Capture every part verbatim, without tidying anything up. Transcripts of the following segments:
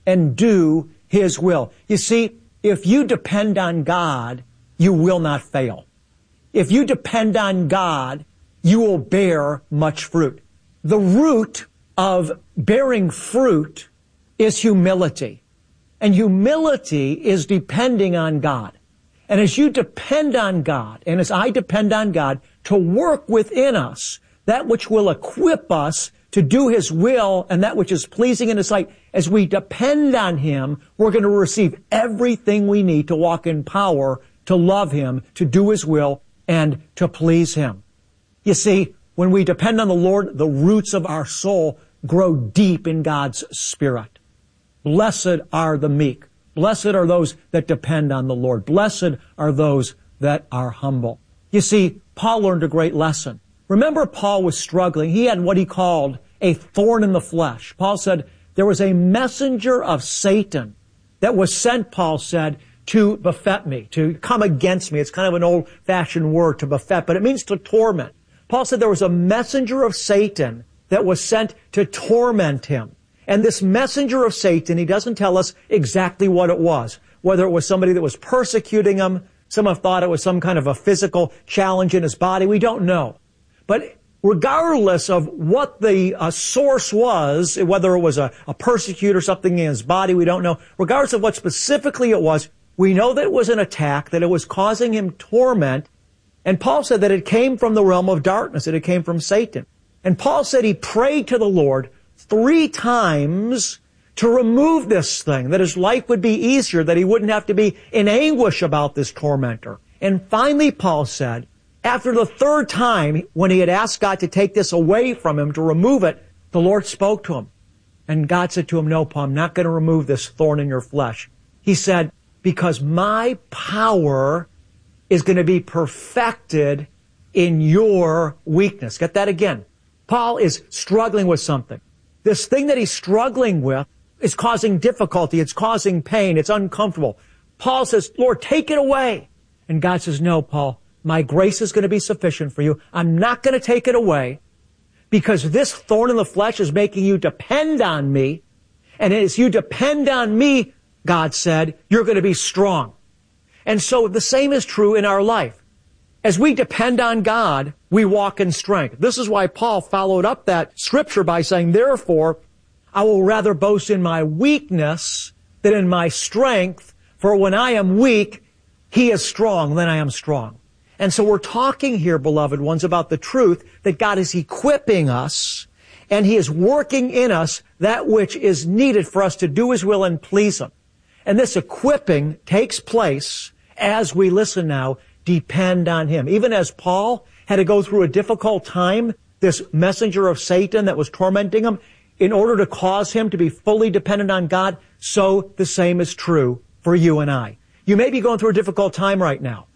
and do His will. You see, if you depend on God, you will not fail. If you depend on God, you will bear much fruit. The root of bearing fruit is humility. And humility is depending on God. And as you depend on God, and as I depend on God to work within us that which will equip us to do His will and that which is pleasing in His sight, as we depend on Him, we're going to receive everything we need to walk in power, to love Him, to do His will, and to please Him. You see, when we depend on the Lord, the roots of our soul grow deep in God's Spirit. Blessed are the meek. Blessed are those that depend on the Lord. Blessed are those that are humble. You see, Paul learned a great lesson. Remember, Paul was struggling. He had what he called a thorn in the flesh. Paul said, there was a messenger of Satan that was sent, Paul said, to buffet me, to come against me. It's kind of an old-fashioned word, to buffet, but it means to torment. Paul said there was a messenger of Satan that was sent to torment him. And this messenger of Satan, he doesn't tell us exactly what it was, whether it was somebody that was persecuting him. Some have thought it was some kind of a physical challenge in his body. We don't know. But regardless of what the uh, source was, whether it was a, a persecutor or something in his body, we don't know. Regardless of what specifically it was, we know that it was an attack, that it was causing him torment. And Paul said that it came from the realm of darkness, that it came from Satan. And Paul said he prayed to the Lord three times to remove this thing, that his life would be easier, that he wouldn't have to be in anguish about this tormentor. And finally, Paul said, after the third time, when he had asked God to take this away from him, to remove it, the Lord spoke to him. And God said to him, no, Paul, I'm not going to remove this thorn in your flesh. He said, because my power is going to be perfected in your weakness. Get that again. Paul is struggling with something. This thing that he's struggling with is causing difficulty. It's causing pain. It's uncomfortable. Paul says, Lord, take it away. And God says, no, Paul, my grace is going to be sufficient for you. I'm not going to take it away because this thorn in the flesh is making you depend on me. And as you depend on me, God said, you're going to be strong. And so the same is true in our life. As we depend on God, we walk in strength. This is why Paul followed up that scripture by saying, therefore, I will rather boast in my weakness than in my strength, for when I am weak, He is strong, then I am strong. And so we're talking here, beloved ones, about the truth that God is equipping us and He is working in us that which is needed for us to do His will and please Him. And this equipping takes place as we listen now, depend on Him. Even as Paul had to go through a difficult time, this messenger of Satan that was tormenting him, in order to cause him to be fully dependent on God, so the same is true for you and I. You may be going through a difficult time right now.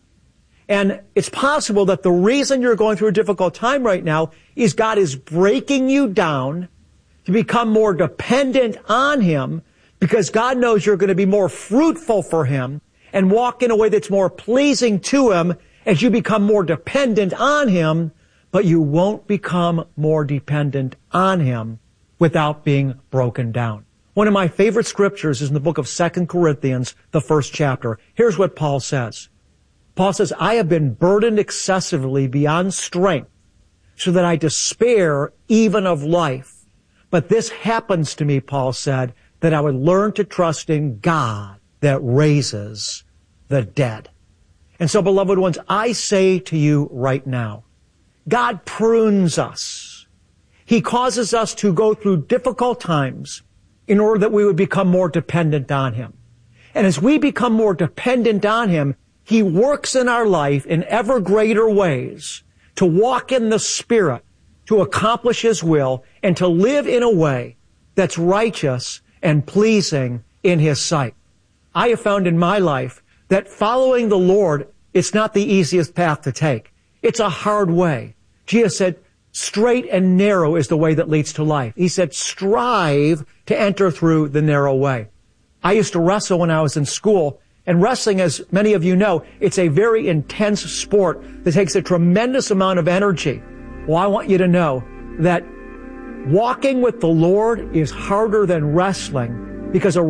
And it's possible that the reason you're going through a difficult time right now is God is breaking you down to become more dependent on Him, because God knows you're going to be more fruitful for Him and walk in a way that's more pleasing to Him as you become more dependent on Him, but you won't become more dependent on Him without being broken down. One of my favorite scriptures is in the book of Second Corinthians, the first chapter. Here's what Paul says. Paul says, I have been burdened excessively beyond strength, so that I despair even of life. But this happens to me, Paul said, that I would learn to trust in God that raises the dead. And so, beloved ones, I say to you right now, God prunes us. He causes us to go through difficult times in order that we would become more dependent on Him. And as we become more dependent on Him, He works in our life in ever greater ways to walk in the Spirit, to accomplish His will, and to live in a way that's righteous and pleasing in His sight. I have found in my life that following the Lord, it's not the easiest path to take. It's a hard way. Jesus said, straight and narrow is the way that leads to life. He said, strive to enter through the narrow way. I used to wrestle when I was in school, and wrestling, as many of you know, it's a very intense sport that takes a tremendous amount of energy. Well, I want you to know that walking with the Lord is harder than wrestling, because a